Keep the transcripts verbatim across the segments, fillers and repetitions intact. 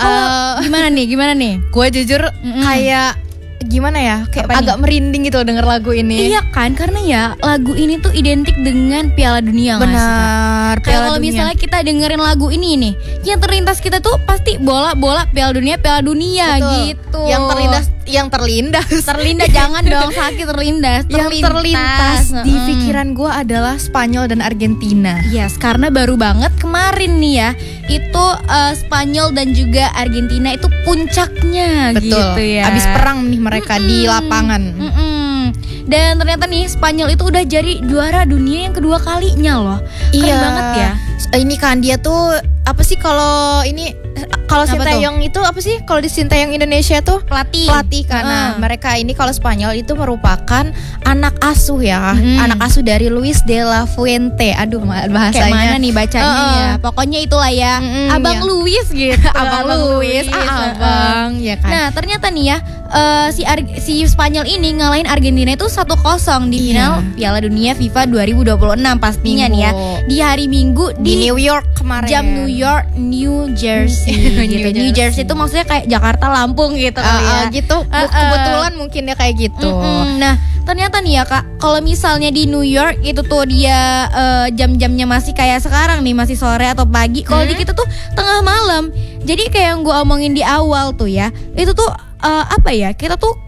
Uh, gimana nih? Gimana nih? Gue jujur Mm-mm. kayak gimana ya, kayak Apa agak nih? merinding gitu denger lagu ini. Iya kan, karena ya lagu ini tuh identik dengan Piala Dunia. Benar. Kayak kalau misalnya kita dengerin lagu ini nih, yang terlintas kita tuh pasti bola, bola, Piala Dunia, Piala Dunia. Betul. Gitu. Yang terlintas, yang terlindas, terlindas jangan dong sakit terlindas. Terlintas. Yang terlintas mm. di pikiran gue adalah Spanyol dan Argentina. Yes, karena baru banget kemarin nih ya, itu uh, Spanyol dan juga Argentina itu puncaknya. Betul. Gitu ya. Abis perang nih mereka Mm-mm. di lapangan. Mm-mm. Dan ternyata nih Spanyol itu udah jadi juara dunia yang kedua kalinya loh. Keren iya. banget ya. Ini kan dia tuh apa sih kalau ini kalau Sintayong itu apa sih kalau di Sintayong Indonesia tuh pelatih pelatih karena uh. mereka ini kalau Spanyol itu merupakan anak asuh ya hmm. anak asuh dari Luis de la Fuente. Aduh bahasanya kayak mana nih bacanya uh. ya. Pokoknya itulah ya mm, Abang ya. Luis gitu. Abang Luis, ah, abang ya kan. Nah ternyata nih ya uh, si Ar- si Spanyol ini ngalahin Argentina itu satu kosong di final yeah. Piala Dunia FIFA dua ribu dua puluh enam pastinya Minggu. nih ya di hari Minggu di, di New York kemarin. Jam New York, New Jersey. New gitu. Jersey. New Jersey itu maksudnya kayak Jakarta, Lampung gitu uh, kali ya. Uh, gitu. Uh, Kebetulan uh, mungkin ya kayak gitu. Mm-mm. Nah, ternyata nih ya Kak, kalau misalnya di New York itu tuh dia uh, jam-jamnya masih kayak sekarang nih, masih sore atau pagi. Kalau hmm? di kita tuh tengah malam. Jadi kayak yang gue omongin di awal tuh ya, itu tuh uh, apa ya? Kita tuh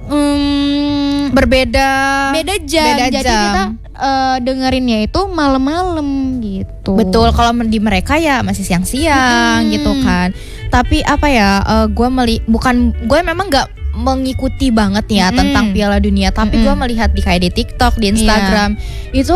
um, berbeda beda jam. Beda Jadi jam. kita uh, dengerinnya itu malam-malam gitu. Betul, kalau di mereka ya masih siang-siang hmm. gitu kan. Tapi apa ya, uh, gue meli bukan gue memang nggak mengikuti banget ya mm-hmm. tentang Piala Dunia, tapi mm-hmm. gue melihat di kayak di TikTok, di Instagram yeah. itu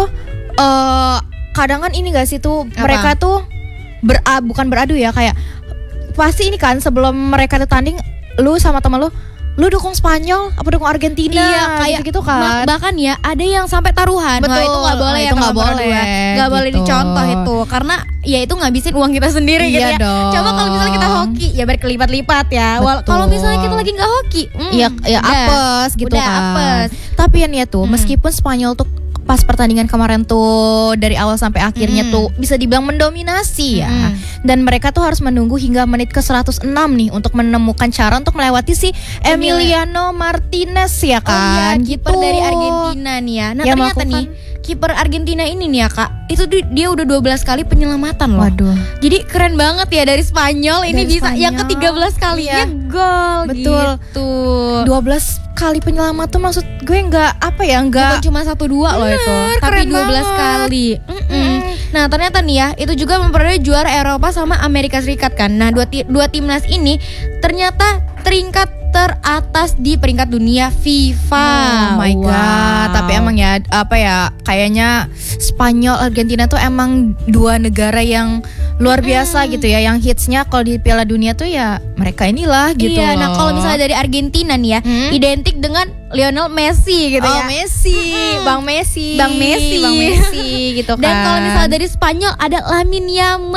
uh, kadang kan ini gak sih tuh apa? Mereka tuh ber bukan beradu ya, kayak pasti ini kan sebelum mereka tuh tanding, lu sama temen lu lu dukung Spanyol apa dukung Argentina, iya, kayak gitu kan. Bahkan ya ada yang sampai taruhan. Betul. Wah, itu nggak boleh, itu nggak boleh, nggak gitu. boleh dicontoh itu, karena ya itu ngabisin uang kita sendiri iya gitu ya. Dong. Coba kalau misalnya kita hoki ya berkelipat-lipat ya. Kalau misalnya kita lagi nggak hoki, mm, ya, ya apes gitu udah kan. Apes. Tapi ya nih tuh, hmm. meskipun Spanyol tuh pas pertandingan kemarin tuh dari awal sampai akhirnya hmm. tuh bisa dibilang mendominasi ya. Hmm. Dan mereka tuh harus menunggu hingga menit ke seratus enam nih untuk menemukan cara untuk melewati si Emiliano Martinez ya kan. Oh iya, kiper gitu. dari Argentina nih ya. Nah, ya, ternyata melakukan... nih kiper Argentina ini nih ya Kak, itu dia udah dua belas kali penyelamatan loh. Waduh. Jadi keren banget ya dari Spanyol ini dari bisa Spanyol. Yang ke tiga belas kalinya iya. gol. Betul. Gitu. dua belas kali penyelamat tuh maksud gue nggak apa ya, nggak bukan cuma satu dua loh itu, tapi dua belas kali. Mm-mm. Nah ternyata nih ya, itu juga memperoleh juara Eropa sama Amerika Serikat kan. Nah dua, ti- dua timnas ini ternyata peringkat teratas di peringkat dunia FIFA. Oh my god. Wow. Tapi emang ya apa ya, kayaknya Spanyol Argentina tuh emang dua negara yang luar biasa hmm. gitu ya, yang hitsnya kalau di Piala Dunia tuh ya mereka inilah gitu. Iya, loh. nah kalau misalnya dari Argentina nih ya, hmm? identik dengan Lionel Messi gitu oh, ya. Oh Messi, hmm. Bang Messi, Bang Messi, Bang Messi gitu kan. Dan kalau misalnya dari Spanyol ada Lamine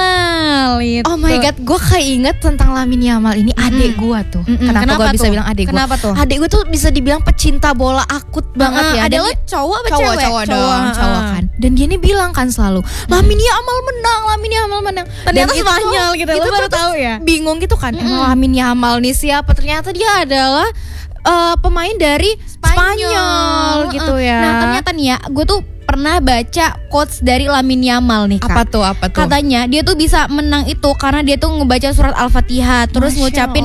Yamal gitu. Oh my god, gue kayak inget tentang Lamine Yamal ini, hmm. adik gue tuh. Hmm. Kenapa, Kenapa gue bisa bilang adik gue? Kenapa tuh? Adik gue tuh bisa dibilang pecinta bola akut banget uh, ya. Adalah cowok apa cowok, cewek? Cowok, cowok dong, cowok kan. Dan dia ini bilang kan selalu, Lamine Yamal menang, Lamine Yamal menang. Ternyata Spanyol gitu, itu lo baru tahu ya. Bingung gitu kan, mm-hmm. emang Lamine Yamal nih siapa? Ternyata dia adalah uh, pemain dari Spanyol, Spanyol gitu ya. Nah ternyata nih ya, gue tuh pernah baca quotes dari Lamine Yamal nih Kak. Apa tuh, apa tuh? Katanya dia tuh bisa menang itu karena dia tuh ngebaca surat Al-Fatihah, terus ngucapin